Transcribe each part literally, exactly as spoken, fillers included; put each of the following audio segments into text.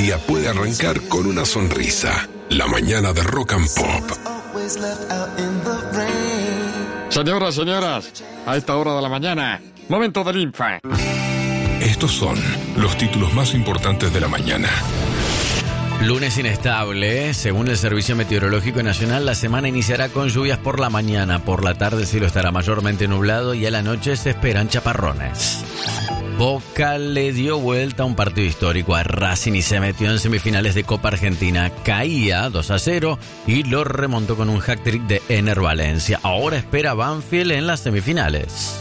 día puede arrancar con una sonrisa. La mañana de Rock and Pop. Señoras, señoras, a esta hora de la mañana, momento del Infa. Estos son los títulos más importantes de la mañana. Lunes inestable. Según el Servicio Meteorológico Nacional, la semana iniciará con lluvias por la mañana. Por la tarde el cielo estará mayormente nublado y a la noche se esperan chaparrones. Boca le dio vuelta a un partido histórico a Racing y se metió en semifinales de Copa Argentina. Caía dos a cero y lo remontó con un hat-trick de Ener Valencia. Ahora espera Banfield en las semifinales.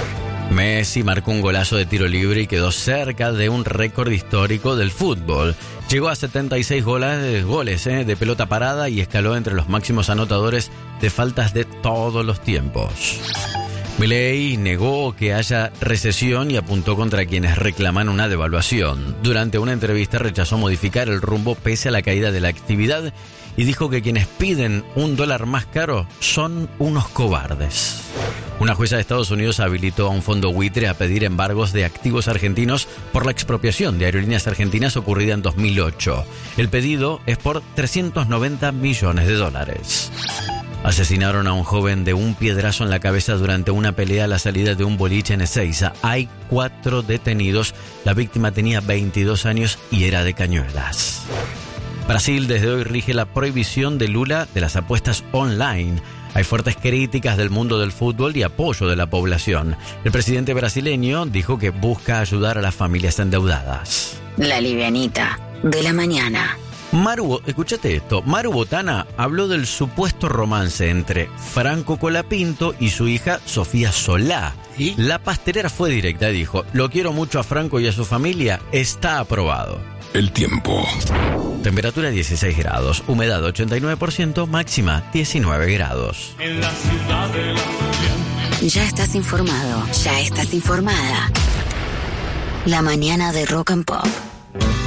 Messi marcó un golazo de tiro libre y quedó cerca de un récord histórico del fútbol. Llegó a setenta y seis goles, goles eh, de pelota parada y escaló entre los máximos anotadores de faltas de todos los tiempos. Milei negó que haya recesión y apuntó contra quienes reclaman una devaluación. Durante una entrevista rechazó modificar el rumbo pese a la caída de la actividad y dijo que quienes piden un dólar más caro son unos cobardes. Una jueza de Estados Unidos habilitó a un fondo buitre a pedir embargos de activos argentinos por la expropiación de aerolíneas argentinas ocurrida en dos mil ocho. El pedido es por trescientos noventa millones de dólares. Asesinaron a un joven de un piedrazo en la cabeza durante una pelea a la salida de un boliche en Ezeiza. Hay cuatro detenidos. La víctima tenía veintidós años y era de Cañuelas. Brasil desde hoy rige la prohibición de Lula de las apuestas online. Hay fuertes críticas del mundo del fútbol y apoyo de la población. El presidente brasileño dijo que busca ayudar a las familias endeudadas. La livianita de la mañana. Maru, escúchate esto, Maru Botana habló del supuesto romance entre Franco Colapinto y su hija Sofía Solá. ¿Y? La pastelera fue directa y dijo, lo quiero mucho a Franco y a su familia, está aprobado. El tiempo. Temperatura dieciséis grados, humedad ochenta y nueve por ciento, máxima diecinueve grados. En la ciudad de la... Ya estás informado, ya estás informada. La mañana de Rock and Pop.